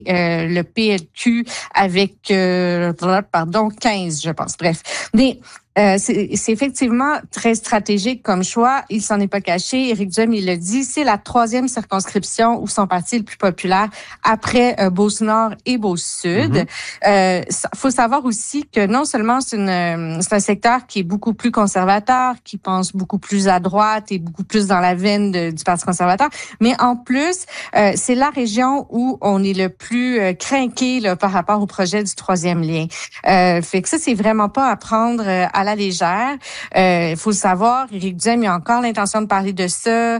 le PLQ avec 15, je pense. Bref. Mais c'est effectivement très stratégique comme choix. Il s'en est pas caché. Éric Duhem, il l'a dit, c'est la 3e circonscription où son parti est le plus populaire après Beauce-Nord et Beauce-Sud. Faut savoir aussi que non seulement c'est un secteur qui est beaucoup plus conservateur, qui pense beaucoup plus à droite et beaucoup plus dans la veine du Parti conservateur, mais en plus, c'est la région où on est le plus crinqué là, par rapport au projet du 3e lien. Fait que ça, c'est vraiment pas à prendre à la légère. Il faut le savoir, Éric Duhem, il a encore l'intention de parler de ça.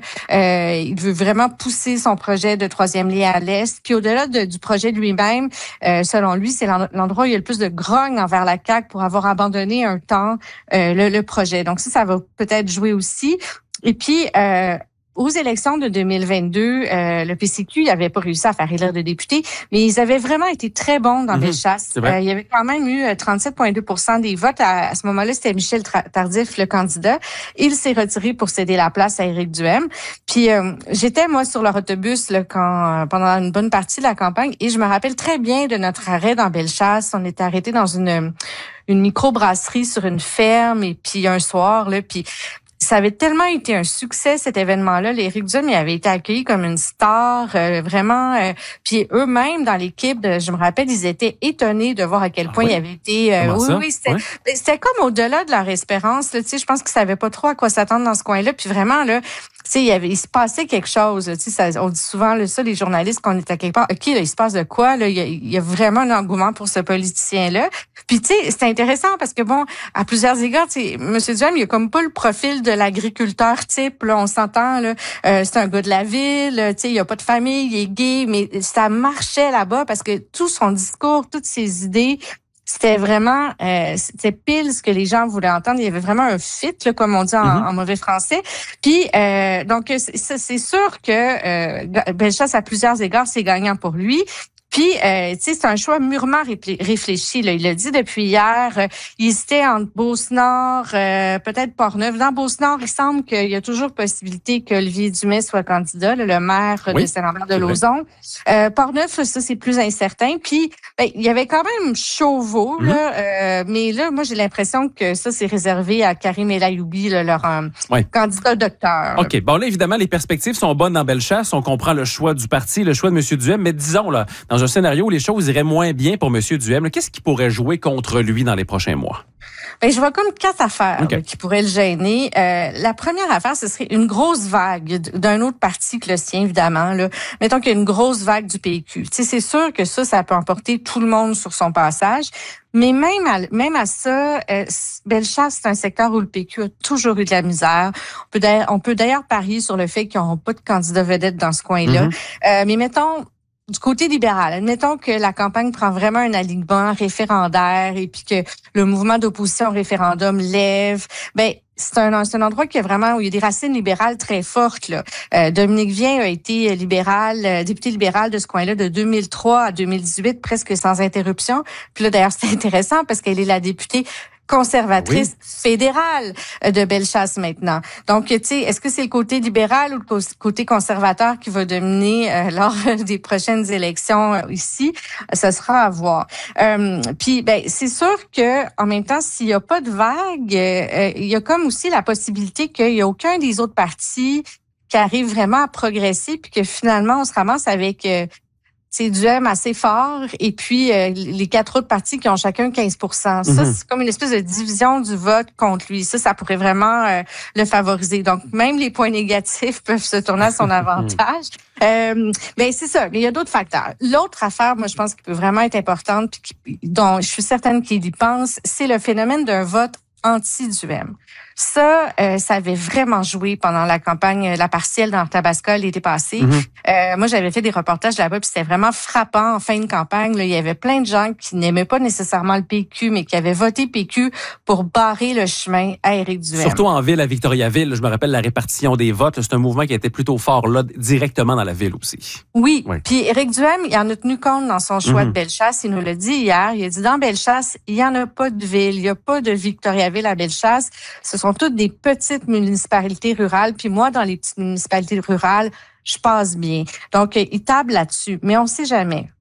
Il veut vraiment pousser son projet de 3e lien à l'Est. Puis au-delà du projet lui-même, selon lui, c'est l'endroit où il y a le plus de grogne envers la CAQ pour avoir abandonné un temps le projet. Donc ça va peut-être jouer aussi. Et puis, aux élections de 2022, le PCQ n'avait pas réussi à faire élire de députés, mais ils avaient vraiment été très bons dans Bellechasse. Il y avait quand même eu 37,2% des votes. À ce moment-là, c'était Michel Tardif, le candidat. Il s'est retiré pour céder la place à Éric Duhem. Puis j'étais, moi, sur leur autobus là, pendant une bonne partie de la campagne et je me rappelle très bien de notre arrêt dans Bellechasse. On était arrêté dans une microbrasserie sur une ferme et puis un soir, là, puis ça avait tellement été un succès, cet événement-là. Éric Duhem, il avait été accueilli comme une star, vraiment. Puis eux-mêmes, dans l'équipe, je me rappelle, ils étaient étonnés de voir à quel point il avait été... c'était comme au-delà de leur espérance. Là, je pense qu'ils savaient pas trop à quoi s'attendre dans ce coin-là. Puis vraiment, là, il se passait quelque chose. On dit souvent là, ça, les journalistes, qu'on est à quelque part. OK, là, il se passe de quoi? Là, il y a vraiment un engouement pour ce politicien-là. Puis, c'est intéressant parce que, bon, à plusieurs égards, M. Duhem, il a comme pas le profil de l'agriculteur type. Là, on s'entend, là, c'est un gars de la ville, il a pas de famille, il est gay, mais ça marchait là-bas parce que tout son discours, toutes ses idées, c'était vraiment, c'était pile ce que les gens voulaient entendre. Il y avait vraiment un fit, là, comme on dit en mauvais français. Puis, donc, c'est sûr que Bellechasse, à plusieurs égards, c'est gagnant pour lui. Puis, c'est un choix mûrement réfléchi. Là. Il l'a dit depuis hier. Il hésitait entre Beauce-Nord, peut-être Portneuf. Dans Beauce-Nord, il semble qu'il y a toujours possibilité que Olivier Dumais soit candidat, là, le maire de Saint-Lambert-de-Lauzon. Portneuf, ça, c'est plus incertain. Puis, il y avait quand même Chauveau, là, mais là, moi, j'ai l'impression que ça, c'est réservé à Karim El Ayoubi, là, leur candidat docteur. OK. Bon, là, évidemment, les perspectives sont bonnes dans Bellechasse. On comprend le choix du parti, le choix de M. Duhem. Mais disons, là, dans un scénario où les choses iraient moins bien pour M. Duhem, qu'est-ce qui pourrait jouer contre lui dans les prochains mois? Je vois comme 4 affaires qui pourraient le gêner. La première affaire, ce serait une grosse vague d'un autre parti que le sien, évidemment. Là. Mettons qu'il y a une grosse vague du PQ. C'est sûr que ça peut emporter tout le monde sur son passage. Mais même à ça, Bellechasse, c'est un secteur où le PQ a toujours eu de la misère. On peut d'ailleurs parier sur le fait qu'ils n'auront pas de candidat vedette dans ce coin-là. Mais mettons, du côté libéral, admettons que la campagne prend vraiment un alignement référendaire et puis que le mouvement d'opposition au référendum lève, c'est un endroit où il y a des racines libérales très fortes. Là. Dominique Vien a été député libéral de ce coin-là de 2003 à 2018, presque sans interruption. Puis là, d'ailleurs, c'est intéressant parce qu'elle est la députée conservatrice fédérale de Bellechasse maintenant. Donc, est-ce que c'est le côté libéral ou le côté conservateur qui va dominer lors des prochaines élections ici? Ça sera à voir. Puis, c'est sûr que en même temps, s'il n'y a pas de vague, il y a comme aussi la possibilité qu'il n'y a aucun des autres partis qui arrive vraiment à progresser puis que finalement, on se ramasse avec... c'est Duhem assez fort, et puis les 4 autres partis qui ont chacun 15%. Ça, c'est comme une espèce de division du vote contre lui. Ça pourrait vraiment le favoriser. Donc, même les points négatifs peuvent se tourner à son avantage. C'est ça, mais il y a d'autres facteurs. L'autre affaire, moi, je pense qui peut vraiment être importante, puis dont je suis certaine qu'il y pense, c'est le phénomène d'un vote anti-Duhem. Ça avait vraiment joué pendant la campagne, la partielle dans le Tabasca l'été passé. Moi, j'avais fait des reportages là-bas, puis c'était vraiment frappant en fin de campagne. Là, il y avait plein de gens qui n'aimaient pas nécessairement le PQ, mais qui avaient voté PQ pour barrer le chemin à Éric Duhem. Surtout en ville, à Victoriaville, je me rappelle la répartition des votes. C'est un mouvement qui était plutôt fort là, directement dans la ville aussi. Oui. Puis Éric Duhem, il en a tenu compte dans son choix de Bellechasse. Il nous l'a dit hier. Il a dit, dans Bellechasse, il n'y en a pas de ville. Il n'y a pas de Victoriaville à Bellechasse. Ce sont toutes des petites municipalités rurales. Puis moi, dans les petites municipalités rurales, je passe bien. Donc, il table là-dessus. Mais on ne sait jamais.